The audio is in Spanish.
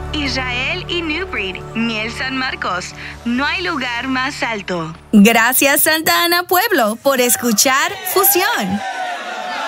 Israel y New Breed, Miel San Marcos. No hay lugar más alto. Gracias Santa Ana Pueblo por escuchar Fusión.